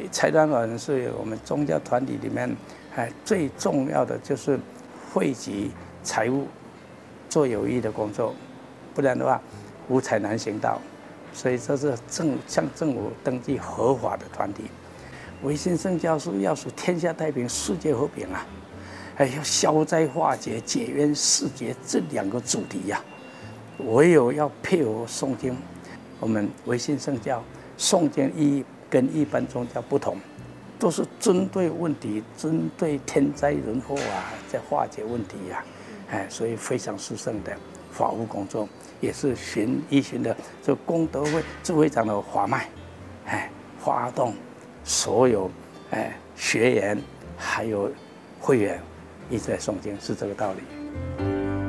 财团法人是我们宗教团体里面，最重要的就是汇集财务，做有益的工作，不然的话，无财难行道。所以这是向政府登记合法的团体。维新圣教是要使天下太平、世界和平啊，还要消灾化解、解冤释结这2个主题呀、唯有要配合诵经。我们维新圣教诵经意义跟一般宗教不同，都是针对问题、针对天灾人祸啊，在化解问题呀、所以非常殊胜的法务工作，也是依循的这功德会智会长的法脉，发动所有学员还有会员一直在诵经，是这个道理。